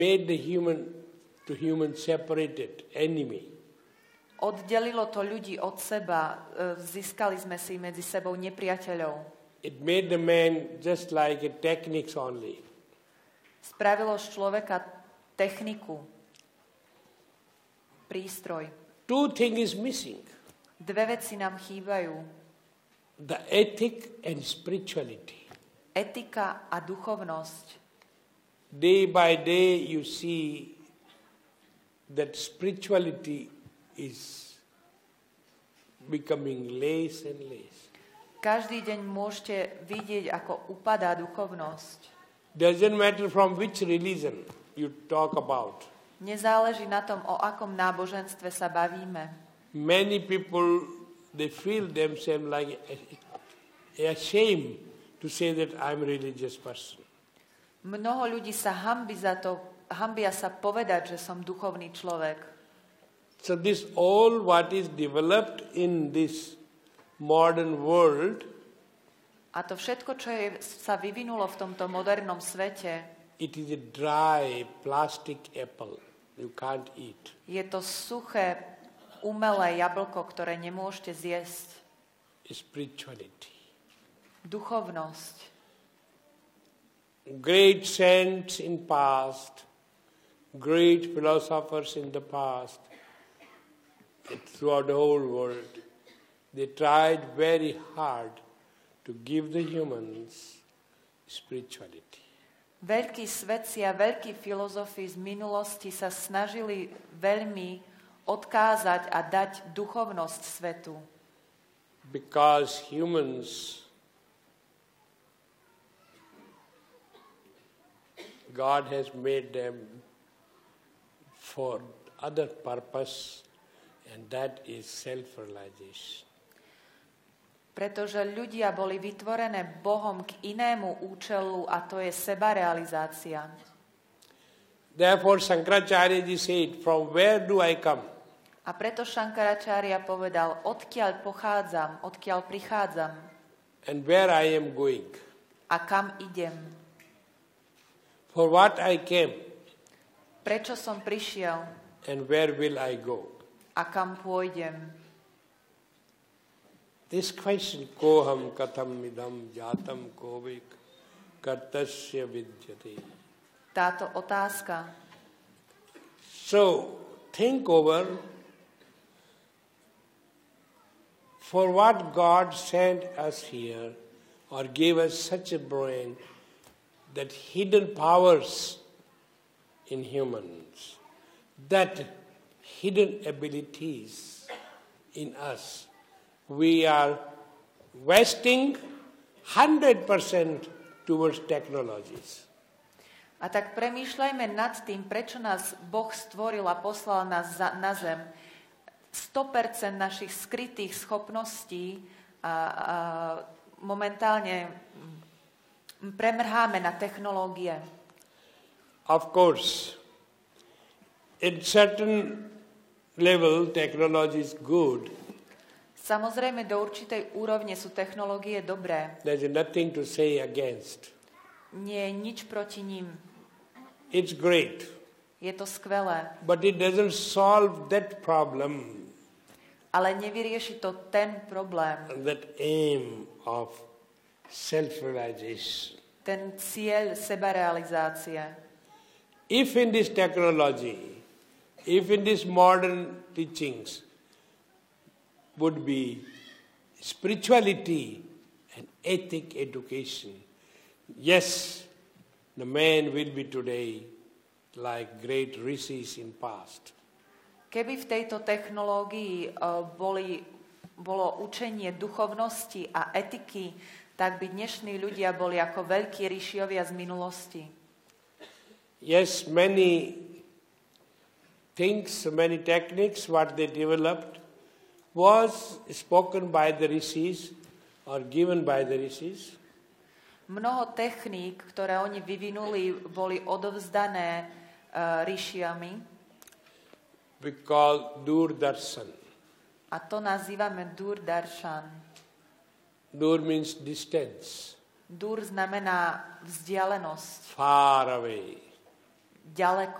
made the human to human separated enemy. Oddelilo to ľudí od seba, získali sme si medzi sebou nepriateľov. It made the man just like a techniques only. Spravilo z človeka techniku, prístroj. Two things is missing. Dve veci nám chýbajú. The ethic and spirituality. Etika a duchovnosť. Day by day you see that spirituality is becoming less and less. Každý deň môžete vidieť, ako upadá duchovnosť. Doesn't matter from which religion you talk about. Nezáleží na tom, o akom náboženstve sa bavíme. Many people, they feel themselves like ashamed to say that I'm a religious person. Mnoho ľudí sa hanbia sa povedať, že som duchovný človek. So this all what is developed in this modern world, a to všetko, čo sa vyvinulo v tomto modernom svete, it is a dry plastic apple you can't eat. Je to suché, umelé jablko, ktoré nemôžete zjesť. Spirituality. Duchovnosť. Great saints in past, great philosophers in the past, throughout the whole world, they tried very hard to give the humans spirituality. Veľkí svetci a veľkí filozofi z minulosti sa snažili veľmi odkázať a dať duchovnosť svetu. Because humans, God has made them for other purpose, and that is self-realization. Pretože ľudia boli vytvorené Bohom k inému účelu, a to je sebarealizácia. Therefore Shankaracharya ji said, from where do I come? A preto Shankaracharya povedal, odkiaľ pochádzam, odkiaľ prichádzam. And where I am going. A kam idem. For what I came. Prečo som prišiel. And where will I go. A kam pôjdem. This question, koham katham idam jatam kovik kartasya vidyate. Táto otázka. So, think over, for what God sent us here or gave us such a brain, that hidden powers in humans, that hidden abilities in us, we are wasting 100% towards technologies. A tak premýšľajme nad tým, prečo nás Boh stvoril a poslal nás na zem. 100% našich skrytých schopností momentálne premrháme na technológie. Of course, at certain level technology is good. Samozrejme, do určitej úrovne sú technológie dobré. There is nothing to say against. Nie je nič proti ním. It's great. Je to skvelé. But it doesn't solve that problem. Ale nevyrieši to ten problém. That aim of self-realization. Ten cieľ sebarealizácie. If in this technology, if in these modern teachings would be spirituality and ethic education, yes, the man will be today like great rishis in past. Keby v tejto technológii bolo učenie duchovnosti a etiky, tak by dnešní ľudia boli ako veľkí rišiovia z minulosti. Yes, many things, many techniques, what they developed was spoken by the rishis or given by the rishis. Mnoho techník, ktoré oni vyvinuli, boli odovzdané rišiami. We call Durdarshan. A to nazývame Durdarshan. Dur means distance. Dur znamená vzdialenosť. Far away. ďaleko